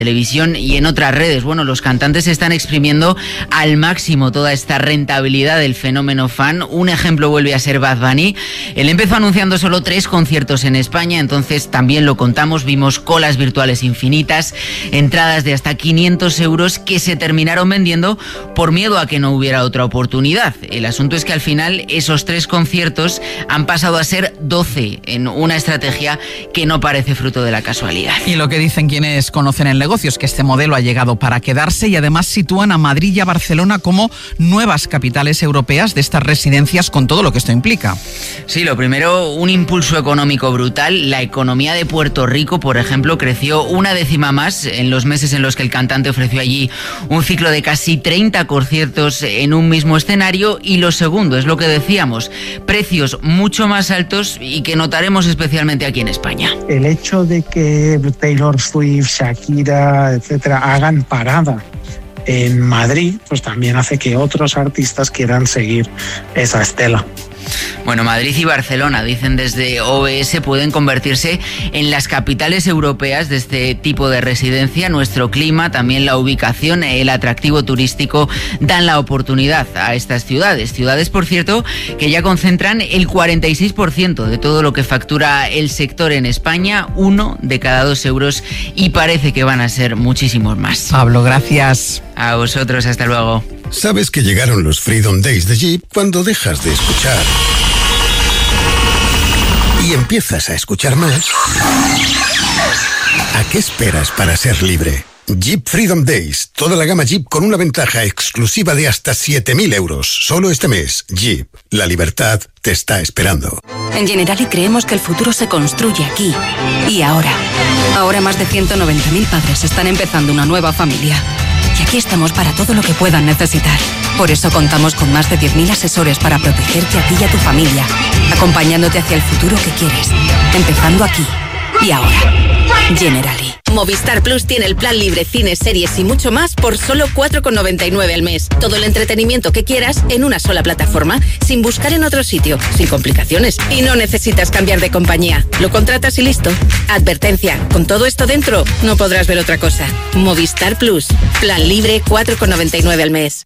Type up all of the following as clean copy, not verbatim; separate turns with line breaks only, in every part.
televisión y en otras redes. Bueno, los cantantes están exprimiendo al máximo toda esta rentabilidad del fenómeno fan. Un ejemplo vuelve a ser Bad Bunny. Él empezó anunciando solo 3 conciertos en España, entonces también lo contamos, vimos colas virtuales infinitas, entradas de hasta 500 euros que se terminaron vendiendo por miedo a que no hubiera otra oportunidad. El asunto es que al final esos 3 conciertos han pasado a ser 12 en una estrategia que no parece fruto de la casualidad.
Y lo que dicen quienes conocen el negocio es que este modelo ha llegado para quedarse y además sitúan a Madrid y a Barcelona como nuevas capitales europeas de estas residencias con todo lo que esto implica.
Sí, lo primero, un impulso económico brutal. La economía de Puerto Rico, por ejemplo, creció 1/10 más en los meses en los que el cantante ofreció allí un ciclo de casi 30 conciertos en un mismo escenario. Y lo segundo, es lo que decíamos, precios mucho más altos y que notaremos especialmente aquí en España.
El hecho de que Taylor Swift, Shakira, etcétera, hagan parada en Madrid, pues también hace que otros artistas quieran seguir esa estela.
Bueno, Madrid y Barcelona, dicen desde OBS, pueden convertirse en las capitales europeas de este tipo de residencia. Nuestro clima, también la ubicación, el atractivo turístico dan la oportunidad a estas ciudades. Ciudades, por cierto, que ya concentran el 46% de todo lo que factura el sector en España, 1 de cada 2 euros, y parece que van a ser muchísimos más.
Pablo, gracias.
A vosotros, hasta luego.
¿Sabes que llegaron los Freedom Days de Jeep cuando dejas de escuchar y empiezas a escuchar más? ¿A qué esperas para ser libre? Jeep Freedom Days, toda la gama Jeep con una ventaja exclusiva de hasta 7.000 euros. Solo este mes, Jeep, la libertad te está esperando.
En Generali creemos que el futuro se construye aquí y ahora. Ahora más de 190.000 padres están empezando una nueva familia. Y aquí estamos para todo lo que puedan necesitar. Por eso contamos con más de 10.000 asesores para protegerte a ti y a tu familia, acompañándote hacia el futuro que quieres, empezando aquí y ahora. Generali.
Movistar Plus tiene el plan libre, cines, series y mucho más por solo 4,99 al mes. Todo el entretenimiento que quieras en una sola plataforma, sin buscar en otro sitio, sin complicaciones. Y no necesitas cambiar de compañía. Lo contratas y listo. Advertencia, con todo esto dentro, no podrás ver otra cosa. Movistar Plus. Plan libre, 4,99 al mes.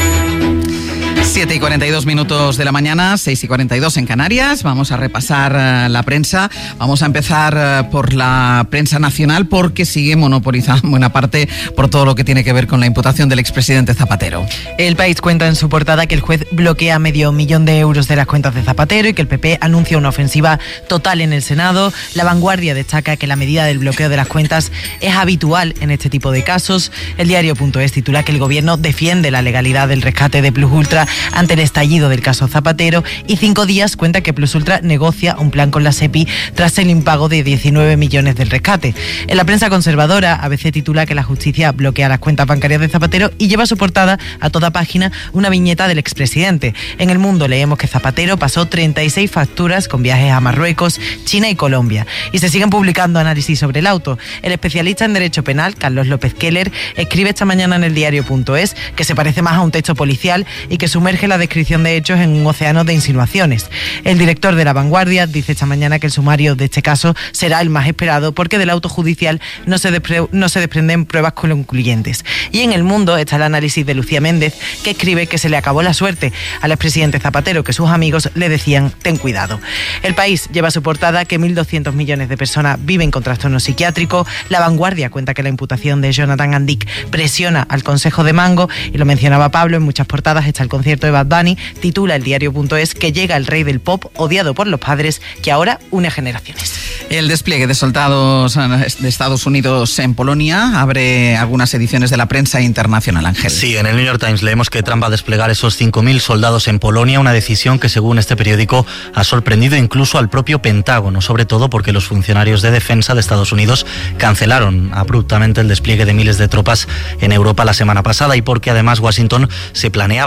7:42 de la mañana, 6:42 en Canarias. Vamos a repasar la prensa. Vamos a empezar por la prensa nacional porque sigue monopolizando buena parte por todo lo que tiene que ver con la imputación del expresidente Zapatero.
El País cuenta en su portada que el juez bloquea $500.000 de euros de las cuentas de Zapatero y que el PP anuncia una ofensiva total en el Senado. La Vanguardia destaca que la medida del bloqueo de las cuentas es habitual en este tipo de casos. El diario.es titula que el gobierno defiende la legalidad del rescate de Plus Ultra ante el estallido del caso Zapatero, y 5 días cuenta que Plus Ultra negocia un plan con la SEPI tras el impago de 19 millones del rescate. En la prensa conservadora, ABC titula que la justicia bloquea las cuentas bancarias de Zapatero y lleva a su portada a toda página una viñeta del expresidente. En El Mundo leemos que Zapatero pasó 36 facturas con viajes a Marruecos, China y Colombia. Y se siguen publicando análisis sobre el auto. El especialista en Derecho Penal, Carlos López Keller, escribe esta mañana en el diario.es que se parece más a un texto policial y que sumerge la descripción de hechos en un océano de insinuaciones. El director de La Vanguardia dice esta mañana que el sumario de este caso será el más esperado porque del auto judicial no se desprenden pruebas concluyentes. Y en El Mundo está el análisis de Lucía Méndez, que escribe que se le acabó la suerte al expresidente Zapatero, que sus amigos le decían ten cuidado. El País lleva a su portada que 1.200 millones de personas viven con trastorno psiquiátrico. La Vanguardia cuenta que la imputación de Jonathan Andic presiona al Consejo de Mango, y lo mencionaba Pablo, en muchas portadas está el concierto de Bad Bunny. Titula el diario.es que llega el rey del pop odiado por los padres, que ahora une generaciones.
El despliegue de soldados de Estados Unidos en Polonia abre algunas ediciones de la prensa internacional, Ángel.
Sí, en el New York Times leemos que Trump va a desplegar esos 5.000 soldados en Polonia, una decisión que, según este periódico, ha sorprendido incluso al propio Pentágono, sobre todo porque los funcionarios de defensa de Estados Unidos cancelaron abruptamente el despliegue de miles de tropas en Europa la semana pasada, y porque además Washington se planeaba reducir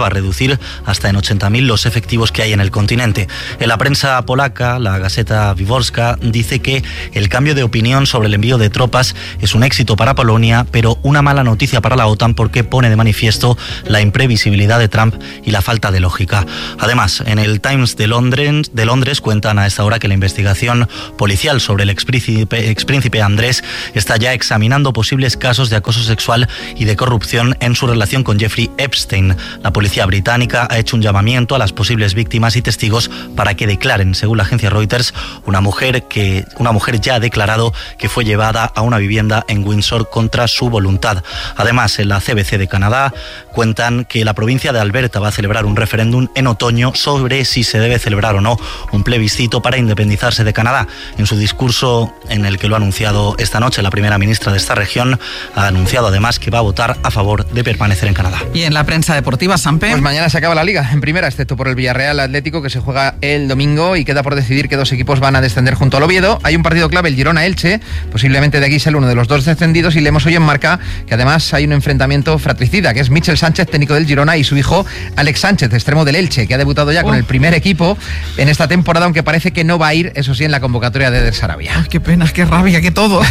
reducir hasta en 80.000 los efectivos que hay en el continente. En la prensa polaca, la Gazeta Wyborcza dice que el cambio de opinión sobre el envío de tropas es un éxito para Polonia, pero una mala noticia para la OTAN porque pone de manifiesto la imprevisibilidad de Trump y la falta de lógica. Además, en el Times de Londres cuentan a esta hora que la investigación policial sobre el expríncipe Andrés está ya examinando posibles casos de acoso sexual y de corrupción en su relación con Jeffrey Epstein. La policía británica ha hecho un llamamiento a las posibles víctimas y testigos para que declaren. Según la agencia Reuters, una mujer ya ha declarado que fue llevada a una vivienda en Windsor contra su voluntad. Además, en la CBC de Canadá cuentan que la provincia de Alberta va a celebrar un referéndum en otoño sobre si se debe celebrar o no un plebiscito para independizarse de Canadá. En su discurso, en el que lo ha anunciado esta noche la primera ministra de esta región, ha anunciado además que va a votar a favor de permanecer en Canadá.
Y en la prensa deportiva, Sampe.
Pues mañana se acaba la Liga, en primera, excepto por el Villarreal Atlético, que se juega el domingo y queda por decidir que dos equipos van a descender junto al Oviedo. Hay un partido clave, el Girona-Elche, posiblemente de aquí sale uno de los dos descendidos, y leemos hoy en Marca que además hay un enfrentamiento fratricida, que es Michel Sánchez, técnico del Girona, y su hijo Alex Sánchez, extremo del Elche, que ha debutado ya con el primer equipo en esta temporada, aunque parece que no va a ir, eso sí, en la convocatoria de Sarabia.
Ay, qué pena, qué rabia, qué todo.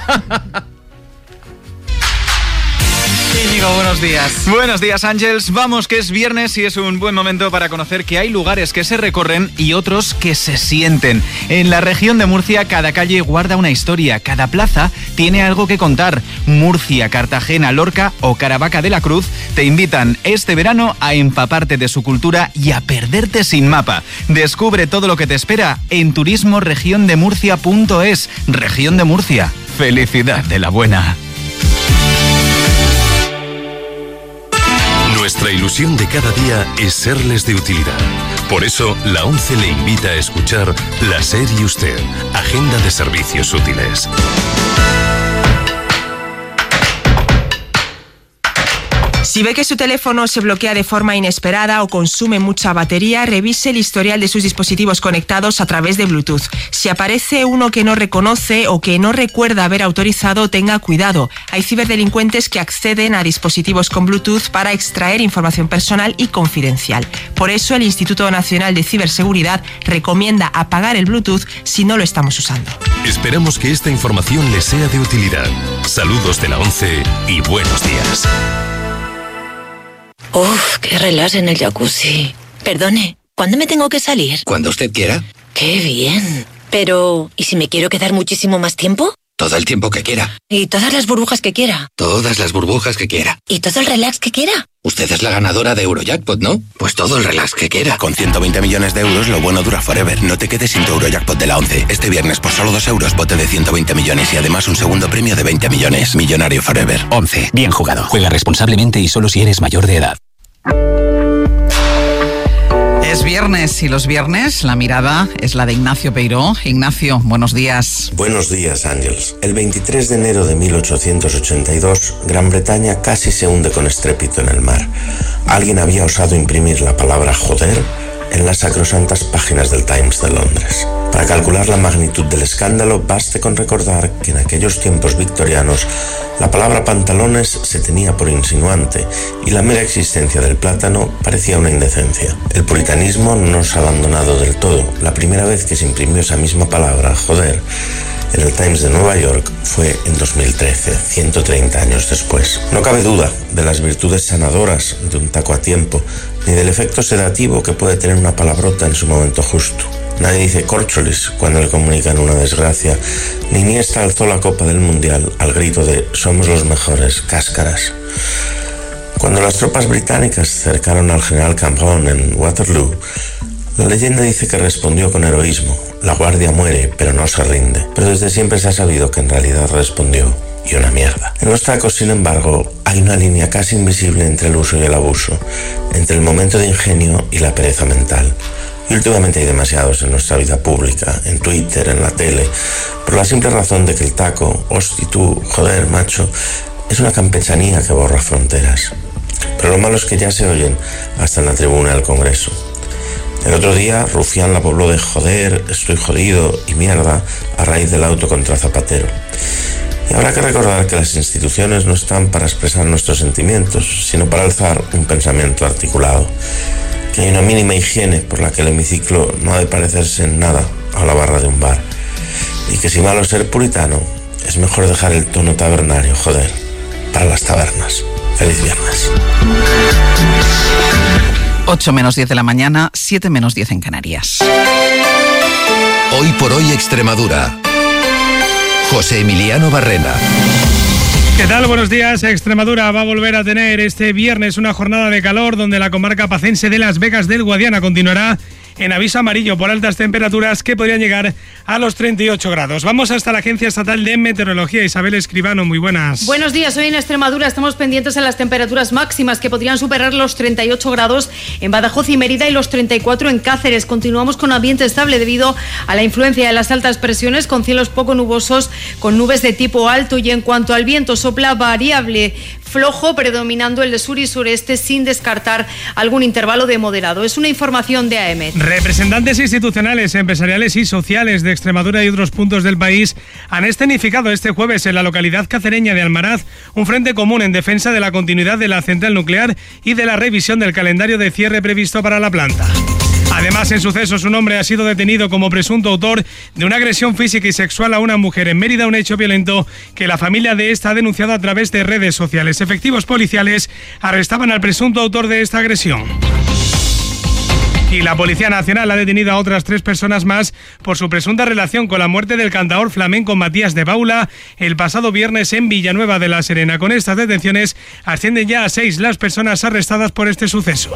Íñigo, buenos días.
Buenos días, Ángels. Vamos, que es viernes y es un buen momento para conocer que hay lugares que se recorren y otros que se sienten. En la región de Murcia, cada calle guarda una historia, cada plaza tiene algo que contar. Murcia, Cartagena, Lorca o Caravaca de la Cruz te invitan este verano a empaparte de su cultura y a perderte sin mapa. Descubre todo lo que te espera en turismoregiondemurcia.es. Región de Murcia. Felicidad de la buena.
Nuestra ilusión de cada día es serles de utilidad. Por eso, la ONCE le invita a escuchar La SER y Usted, Agenda de Servicios Útiles.
Si ve que su teléfono se bloquea de forma inesperada o consume mucha batería, revise el historial de sus dispositivos conectados a través de Bluetooth. Si aparece uno que no reconoce o que no recuerda haber autorizado, tenga cuidado. Hay ciberdelincuentes que acceden a dispositivos con Bluetooth para extraer información personal y confidencial. Por eso, el Instituto Nacional de Ciberseguridad recomienda apagar el Bluetooth si no lo estamos usando.
Esperamos que esta información les sea de utilidad. Saludos de la ONCE y buenos días.
Uf, qué relax en el jacuzzi. Perdone, ¿cuándo me tengo que salir?
Cuando usted quiera.
¡Qué bien! Pero, ¿y si me quiero quedar muchísimo más tiempo?
Todo el tiempo que quiera.
¿Y todas las burbujas que quiera?
Todas las burbujas que quiera.
¿Y todo el relax que quiera?
Usted es la ganadora de Eurojackpot, ¿no? Pues todo el relax que quiera.
Con 120 millones de euros, lo bueno dura forever. No te quedes sin tu Eurojackpot de la ONCE. Este viernes, por solo 2 euros, bote de 120 millones y además un segundo premio de 20 millones. Millonario forever.
ONCE. Bien jugado. Juega responsablemente y solo si eres mayor de edad.
Es viernes y los viernes la mirada es la de Ignacio Peiró. Ignacio, buenos días.
Buenos días, Ángels. El 23 de enero de 1882, Gran Bretaña casi se hunde con estrépito en el mar. Alguien había osado imprimir la palabra joder en las sacrosantas páginas del Times de Londres. Para calcular la magnitud del escándalo, baste con recordar que en aquellos tiempos victorianos la palabra pantalones se tenía por insinuante y la mera existencia del plátano parecía una indecencia. El puritanismo no se ha abandonado del todo. La primera vez que se imprimió esa misma palabra, joder, en el Times de Nueva York fue en 2013, 130 años después. No cabe duda de las virtudes sanadoras de un taco a tiempo, ni del efecto sedativo que puede tener una palabrota en su momento justo. Nadie dice córcholis cuando le comunican una desgracia, ni Iniesta alzó la Copa del Mundial al grito de «Somos los mejores, cáscaras». Cuando las tropas británicas cercaron al general Cambronne en Waterloo, la leyenda dice que respondió con heroísmo: «La guardia muere, pero no se rinde». Pero desde siempre se ha sabido que en realidad respondió: «Y una mierda». En los tacos, sin embargo, hay una línea casi invisible entre el uso y el abuso, entre el momento de ingenio y la pereza mental. Y últimamente hay demasiados en nuestra vida pública, en Twitter, en la tele, por la simple razón de que el taco, hosti tú, joder, macho, es una campesanía que borra fronteras. Pero lo malo es que ya se oyen hasta en la tribuna del Congreso. El otro día, Rufián la pobló de joder, estoy jodido y mierda a raíz del auto contra Zapatero. Y habrá que recordar que las instituciones no están para expresar nuestros sentimientos, sino para alzar un pensamiento articulado. Que hay una mínima higiene por la que el hemiciclo no ha de parecerse en nada a la barra de un bar. Y que si malo ser puritano, es mejor dejar el tono tabernario, joder, para las tabernas. Feliz viernes.
8 menos 10 de la mañana, 7 menos 10 en Canarias.
Hoy por hoy Extremadura. José Emiliano Barrena.
¿Qué tal? Buenos días. Extremadura va a volver a tener este viernes una jornada de calor donde la comarca pacense de Las Vegas del Guadiana continuará en aviso amarillo por altas temperaturas que podrían llegar a los 38 grados. Vamos hasta la Agencia Estatal de Meteorología. Isabel Escribano, muy buenas.
Buenos días. Hoy en Extremadura estamos pendientes de las temperaturas máximas que podrían superar los 38 grados en Badajoz y Mérida y los 34 en Cáceres. Continuamos con ambiente estable debido a la influencia de las altas presiones, con cielos poco nubosos, con nubes de tipo alto, y en cuanto al viento, sopla variable, flojo, predominando el de sur y sureste, sin descartar algún intervalo de moderado. Es una información de AEMET.
Representantes institucionales, empresariales y sociales de Extremadura y otros puntos del país han escenificado este jueves en la localidad cacereña de Almaraz un frente común en defensa de la continuidad de la central nuclear y de la revisión del calendario de cierre previsto para la planta. Además, en sucesos, un hombre ha sido detenido como presunto autor de una agresión física y sexual a una mujer en Mérida, un hecho violento que la familia de esta ha denunciado a través de redes sociales. Efectivos policiales arrestaban al presunto autor de esta agresión. Y la Policía Nacional ha detenido a otras 3 personas más por su presunta relación con la muerte del cantaor flamenco Matías de Paula el pasado viernes en Villanueva de la Serena. Con estas detenciones ascienden ya a 6 las personas arrestadas por este suceso.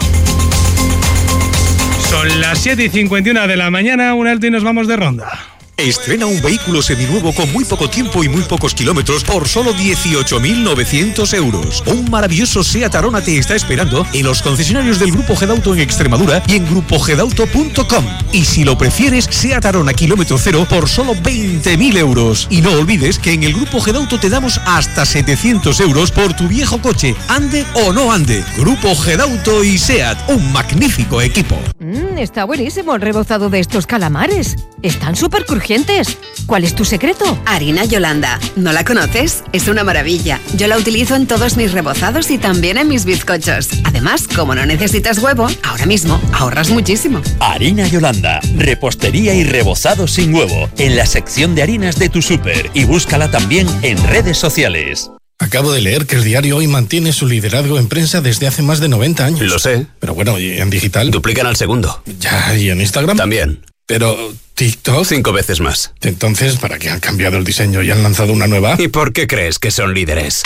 Son las 7:51 de la mañana, un alto y nos vamos de ronda.
Estrena un vehículo seminuevo con muy poco tiempo y muy pocos kilómetros por solo 18.900 euros. Un maravilloso SEAT Arona te está esperando en los concesionarios del Grupo Gedauto en Extremadura y en grupogedauto.com. Y si lo prefieres, SEAT Arona kilómetro cero por solo 20.000 euros. Y no olvides que en el Grupo Gedauto te damos hasta 700 euros por tu viejo coche, ande o no ande. Grupo Gedauto y SEAT, un magnífico equipo.
Está buenísimo el rebozado de estos calamares. Están súper crujientes. ¿Cuál es tu secreto?
Harina Yolanda. ¿No la conoces? Es una maravilla. Yo la utilizo en todos mis rebozados y también en mis bizcochos. Además, como no necesitas huevo, ahora mismo ahorras muchísimo.
Harina Yolanda. Repostería y rebozado sin huevo. En la sección de harinas de tu súper. Y búscala también en redes sociales.
Acabo de leer que el diario Hoy mantiene su liderazgo en prensa desde hace más de 90 años.
Lo sé.
Pero bueno, ¿y en digital?
Duplican al segundo.
Ya, ¿y en Instagram?
También.
Pero TikTok...
5 veces más.
Entonces, ¿para qué han cambiado el diseño y han lanzado una nueva?
¿Y por qué crees que son líderes?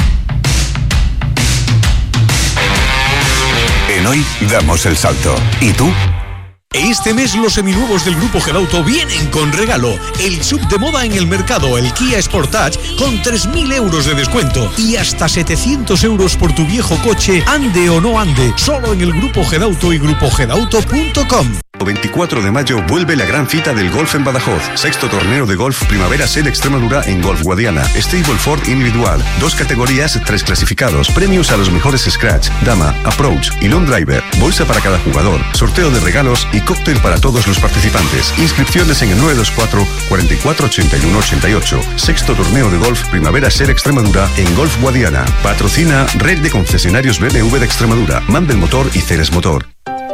En Hoy damos el salto. ¿Y tú?
Este mes los seminuevos del Grupo Gedauto vienen con regalo. El sub de moda en el mercado, el Kia Sportage, con 3.000 euros de descuento y hasta 700 euros por tu viejo coche, ande o no ande, solo en el Grupo Gedauto y grupogedauto.com.
24 de mayo vuelve la gran cita del golf en Badajoz. 6º torneo de golf Primavera Ser Extremadura en Golf Guadiana. Stableford individual. 2 categorías, 3 clasificados. Premios a los mejores scratch, dama, approach y long driver. Bolsa para cada jugador. Sorteo de regalos y cóctel para todos los participantes. Inscripciones en el 924 44 81 88. 6º torneo de golf Primavera Ser Extremadura en Golf Guadiana. Patrocina Red de Concesionarios BMW de Extremadura. Mandel Motor y Ceres Motor.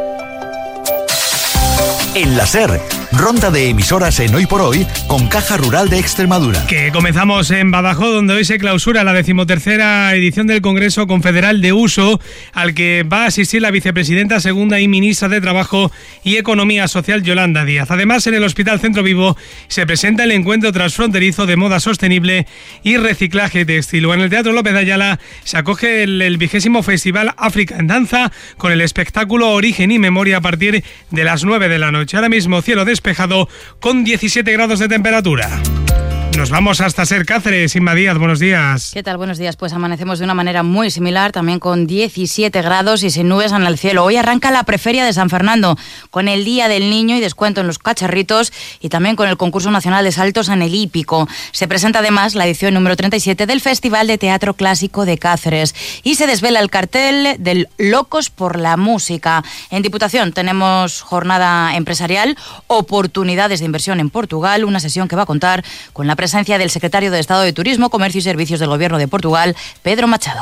En la SER, ronda de emisoras en Hoy por Hoy con Caja Rural de Extremadura.
Que comenzamos en Badajoz, donde hoy se clausura la 13ª edición del Congreso Confederal de Uso, al que va a asistir la vicepresidenta segunda y ministra de Trabajo y Economía Social, Yolanda Díaz. Además, en el Hospital Centro Vivo se presenta el encuentro transfronterizo de moda sostenible y reciclaje textil. En el Teatro López de Ayala se acoge el 20º Festival África en Danza con el espectáculo Origen y Memoria a partir de las 9 de la noche. Ahora mismo cielo despejado con 17 grados de temperatura. Nos vamos hasta Ser Cáceres. Inma Díaz, buenos días.
¿Qué tal? Buenos días. Pues amanecemos de una manera muy similar, también con 17 grados y sin nubes en el cielo. Hoy arranca la preferia de San Fernando, con el Día del Niño y descuento en los cacharritos y también con el concurso nacional de saltos en el hípico. Se presenta además la edición número 37 del Festival de Teatro Clásico de Cáceres y se desvela el cartel del Locos por la Música. En Diputación tenemos jornada empresarial, oportunidades de inversión en Portugal, una sesión que va a contar con la presencia presencia del secretario de Estado de Turismo, Comercio y Servicios del Gobierno de Portugal, Pedro Machado.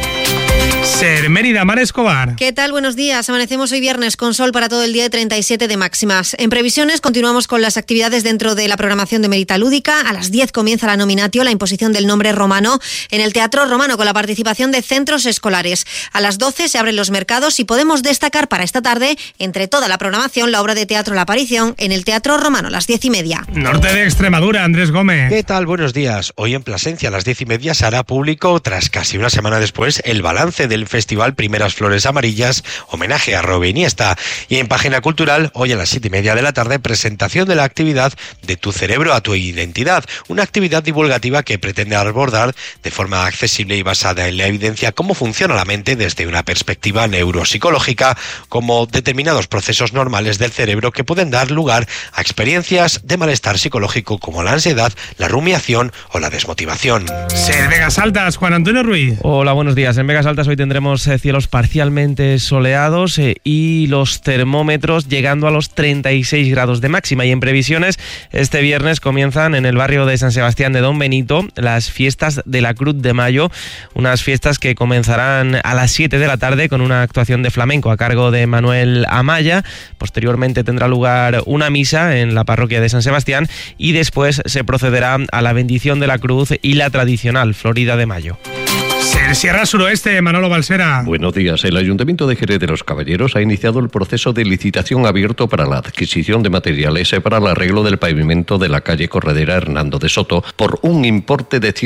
Ser Mérida, Mar Escobar.
¿Qué tal? Buenos días. Amanecemos hoy viernes con sol para todo el día de 37 de máximas. En previsiones continuamos con las actividades dentro de la programación de Mérida Lúdica. A las 10 comienza la nominatio, la imposición del nombre romano en el Teatro Romano con la participación de centros escolares. A las 12 se abren los mercados y podemos destacar para esta tarde, entre toda la programación, la obra de teatro La Aparición en el Teatro Romano a las 10:30.
Norte de Extremadura, Andrés Gómez.
¿Qué tal? Buenos días. Hoy en Plasencia a las 10:30 se hará público, tras casi una semana después, el balance del Festival Primeras Flores Amarillas, homenaje a Robe Iniesta. Y en Página Cultural, hoy a las 7:30 de la tarde, presentación de la actividad De tu cerebro a tu identidad, una actividad divulgativa que pretende abordar de forma accesible y basada en la evidencia cómo funciona la mente desde una perspectiva neuropsicológica, como determinados procesos normales del cerebro que pueden dar lugar a experiencias de malestar psicológico como la ansiedad, la rumiación o la desmotivación.
Ser Vegas Altas, Juan Antonio Ruiz.
Hola, buenos días. En Vegas Altas hoy tendremos cielos parcialmente soleados y los termómetros llegando a los 36 grados de máxima. Y en previsiones, este viernes comienzan en el barrio de San Sebastián de Don Benito las fiestas de la Cruz de Mayo, unas fiestas que comenzarán a las 7 de la tarde con una actuación de flamenco a cargo de Manuel Amaya. Posteriormente tendrá lugar una misa en la parroquia de San Sebastián y después se procederá a la bendición de la cruz y la tradicional Florida de Mayo.
Sierra Suroeste, Manolo Balsera.
Buenos días. El Ayuntamiento de Jerez de los Caballeros ha iniciado el proceso de licitación abierto para la adquisición de materiales para el arreglo del pavimento de la calle Corredera Hernando de Soto por un importe de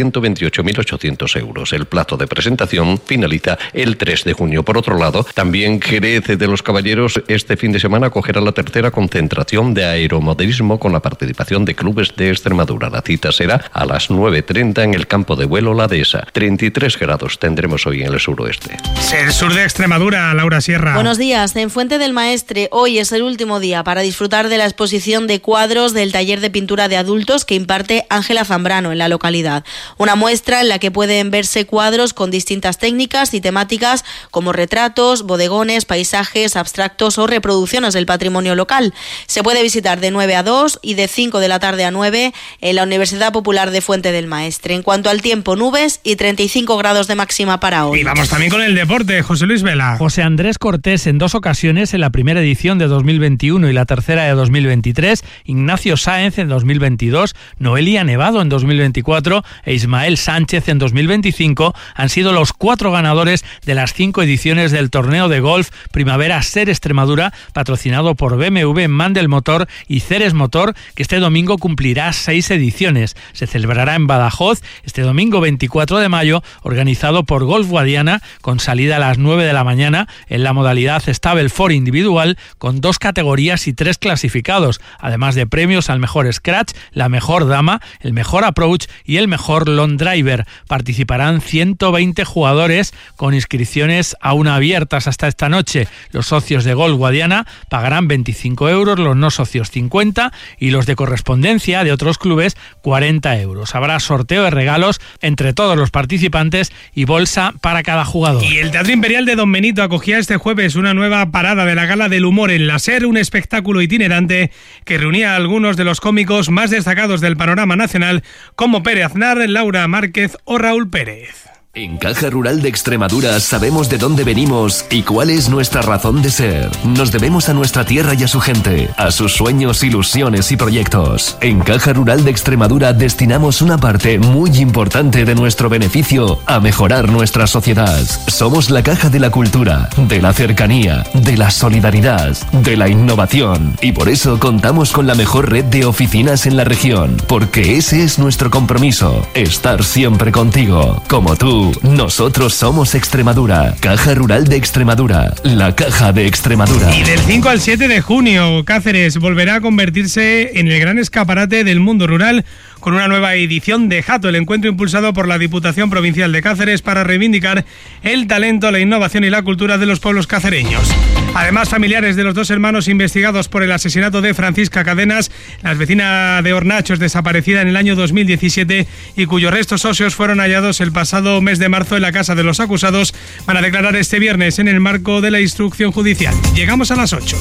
128.800 euros. El plazo de presentación finaliza el 3 de junio. Por otro lado, también Jerez de los Caballeros este fin de semana acogerá la tercera concentración de aeromodelismo con la participación de clubes de Extremadura. La cita será a las 9:30 en el campo de vuelo La Dehesa. 33 grados tendremos hoy en el suroeste.
El sur de Extremadura, Laura Sierra.
Buenos días. En Fuente del Maestre, hoy es el último día para disfrutar de la exposición de cuadros del taller de pintura de adultos que imparte Ángela Zambrano en la localidad. Una muestra en la que pueden verse cuadros con distintas técnicas y temáticas como retratos, bodegones, paisajes, abstractos o reproducciones del patrimonio local. Se puede visitar de 9 a 2 y de 5 de la tarde a 9 en la Universidad Popular de Fuente del Maestre. En cuanto al tiempo, nubes y 35 grados de máxima para hoy.
Y vamos también con el deporte, José Luis Vela.
José Andrés Cortés en 2 ocasiones en la primera edición de 2021 y la tercera de 2023, Ignacio Sáenz en 2022, Noelia Nevado en 2024 e Ismael Sánchez en 2025 han sido los 4 ganadores de las 5 ediciones del torneo de golf Primavera Ser Extremadura, patrocinado por BMW, Mandel Motor y Ceres Motor, que este domingo cumplirá 6 ediciones. Se celebrará en Badajoz este domingo 24 de mayo, organizado por Golf Guadiana, con salida a las 9 de la mañana en la modalidad Stable 4 individual, con 2 categorías y 3 clasificados, además de premios al mejor scratch, la mejor dama, el mejor approach y el mejor long driver. Participarán 120 jugadores con inscripciones aún abiertas hasta esta noche. Los socios de Golf Guadiana pagarán 25 euros, los no socios 50 y los de correspondencia de otros clubes 40 euros. Habrá sorteo de regalos entre todos los participantes y bolsa para cada jugador.
Y el Teatro Imperial de Don Benito acogía este jueves una nueva parada de la Gala del Humor en la SER, un espectáculo itinerante que reunía a algunos de los cómicos más destacados del panorama nacional, como Pere Aznar, Laura Márquez o Raúl Pérez.
En Caja Rural de Extremadura sabemos de dónde venimos y cuál es nuestra razón de ser. Nos debemos a nuestra tierra y a su gente, a sus sueños, ilusiones y proyectos. En Caja Rural de Extremadura destinamos una parte muy importante de nuestro beneficio a mejorar nuestra sociedad. Somos la caja de la cultura, de la cercanía, de la solidaridad, de la innovación y por eso contamos con la mejor red de oficinas en la región, porque ese es nuestro compromiso, estar siempre contigo, como tú. Nosotros somos Extremadura, Caja Rural de Extremadura, la Caja de Extremadura.
Y del 5 al 7 de junio, Cáceres volverá a convertirse en el gran escaparate del mundo rural con una nueva edición de Jato, el encuentro impulsado por la Diputación Provincial de Cáceres para reivindicar el talento, la innovación y la cultura de los pueblos cacereños. Además, familiares de los 2 hermanos investigados por el asesinato de Francisca Cadenas, la vecina de Hornachos desaparecida en el año 2017 y cuyos restos óseos fueron hallados el pasado mes de marzo en la casa de los acusados, van a declarar este viernes en el marco de la instrucción judicial. Llegamos a las 8.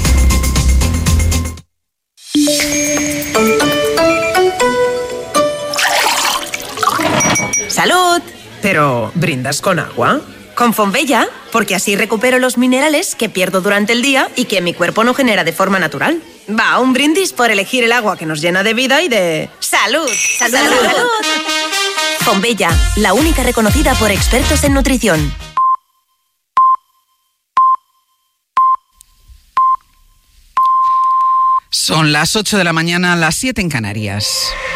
¡Salud! Pero, ¿brindas con agua? Con Fonbella, porque así recupero los minerales que pierdo durante el día y que mi cuerpo no genera de forma natural. Va, un brindis por elegir el agua que nos llena de vida y de... ¡Salud! ¡Salud! ¡Salud! Fonbella, la única reconocida por expertos en nutrición.
Son las 8 de la mañana, las 7 en Canarias.